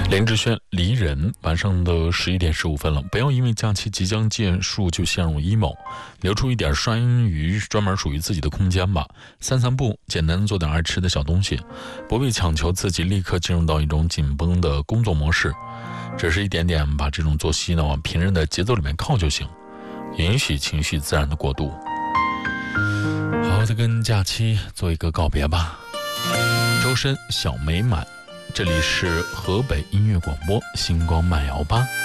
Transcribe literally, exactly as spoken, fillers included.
林志轩、离人，晚上的十一点十五分了。不要因为假期即将结束就陷入 emo， 留出一点酸鱼，专门属于自己的空间吧。散散步，简单做点爱吃的小东西，不必强求自己立刻进入到一种紧绷的工作模式，只是一点点把这种作息呢往平日的节奏里面靠就行，允许情绪自然的过渡。好好的跟假期做一个告别吧。周深、小美满。这里是河北音乐广播星光漫摇吧。